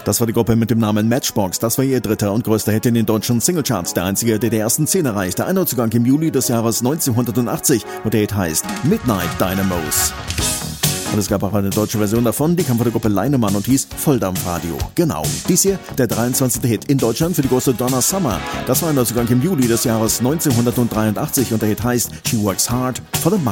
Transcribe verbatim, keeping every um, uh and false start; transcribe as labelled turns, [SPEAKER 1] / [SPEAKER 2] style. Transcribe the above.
[SPEAKER 1] Das war die Gruppe mit dem Namen Matchbox. Das war ihr dritter und größter Hit in den deutschen Singlecharts. Der einzige, der die ersten zehn erreichte. Ein Neuzugang im Juli des Jahres neunzehnhundertachtzig und der Hit heißt Midnight Dynamos. Und es gab auch eine deutsche Version davon, die kam von der Gruppe Leinemann und hieß Volldampfradio. Genau. Dies hier der dreiundzwanzigste Hit in Deutschland für die große Donna Summer. Das war ein Neuzugang im Juli des Jahres neunzehnhundertdreiundachtzig und der Hit heißt She Works Hard for the Money.